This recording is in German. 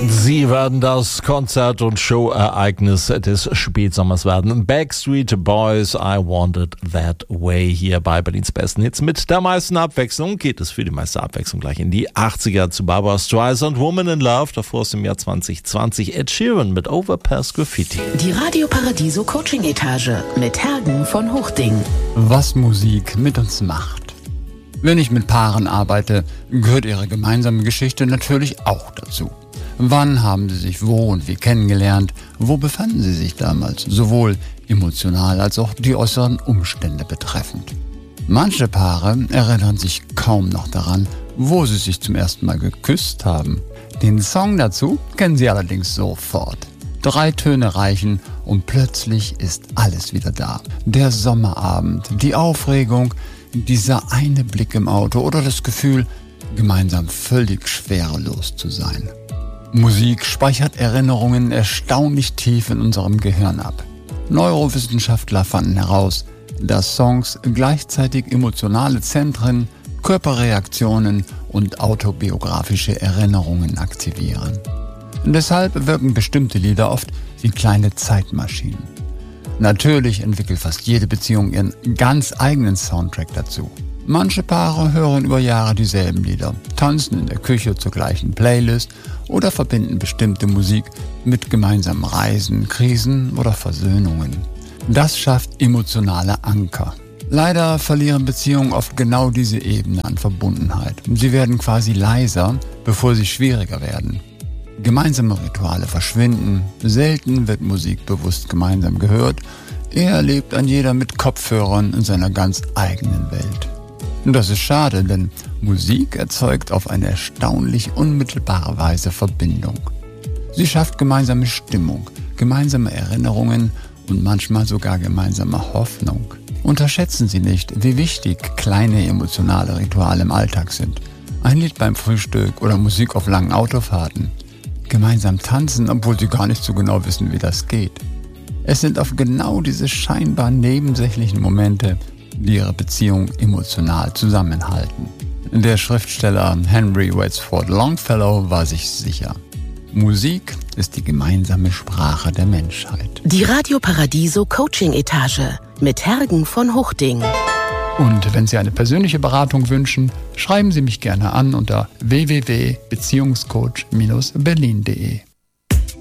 Sie werden das Konzert- und Showereignis des Spätsommers werden. Backstreet Boys, I Want It That Way, hier bei Berlins besten Hits. Mit der meisten Abwechslung geht es für die meiste Abwechslung gleich in die 80er zu Barbra Streisand, Woman in Love, davor aus dem Jahr 2020 Ed Sheeran mit Overpass Graffiti. Die Radio Paradiso Coaching Etage mit Hergen von Hochding. Was Musik mit uns macht. Wenn ich mit Paaren arbeite, gehört ihre gemeinsame Geschichte natürlich auch dazu. Wann haben sie sich wo und wie kennengelernt? Wo befanden sie sich damals? Sowohl emotional als auch die äußeren Umstände betreffend. Manche Paare erinnern sich kaum noch daran, wo sie sich zum ersten Mal geküsst haben. Den Song dazu kennen sie allerdings sofort. 3 Töne reichen und plötzlich ist alles wieder da. Der Sommerabend, die Aufregung, dieser eine Blick im Auto oder das Gefühl, gemeinsam völlig schwerelos zu sein. Musik speichert Erinnerungen erstaunlich tief in unserem Gehirn ab. Neurowissenschaftler fanden heraus, dass Songs gleichzeitig emotionale Zentren, Körperreaktionen und autobiografische Erinnerungen aktivieren. Und deshalb wirken bestimmte Lieder oft wie kleine Zeitmaschinen. Natürlich entwickelt fast jede Beziehung ihren ganz eigenen Soundtrack dazu. Manche Paare hören über Jahre dieselben Lieder, tanzen in der Küche zur gleichen Playlist oder verbinden bestimmte Musik mit gemeinsamen Reisen, Krisen oder Versöhnungen. Das schafft emotionale Anker. Leider verlieren Beziehungen oft genau diese Ebene an Verbundenheit. Sie werden quasi leiser, bevor sie schwieriger werden. Gemeinsame Rituale verschwinden, selten wird Musik bewusst gemeinsam gehört, eher lebt ein jeder mit Kopfhörern in seiner ganz eigenen Welt. Und das ist schade, denn Musik erzeugt auf eine erstaunlich unmittelbare Weise Verbindung. Sie schafft gemeinsame Stimmung, gemeinsame Erinnerungen und manchmal sogar gemeinsame Hoffnung. Unterschätzen Sie nicht, wie wichtig kleine emotionale Rituale im Alltag sind. Ein Lied beim Frühstück oder Musik auf langen Autofahrten. Gemeinsam tanzen, obwohl Sie gar nicht so genau wissen, wie das geht. Es sind oft genau diese scheinbar nebensächlichen Momente, die ihre Beziehung emotional zusammenhalten. Der Schriftsteller Henry Wadsworth Longfellow war sich sicher. Musik ist die gemeinsame Sprache der Menschheit. Die Radio Paradiso Coaching Etage mit Hergen von Hochding. Und wenn Sie eine persönliche Beratung wünschen, schreiben Sie mich gerne an unter www.beziehungscoach-berlin.de.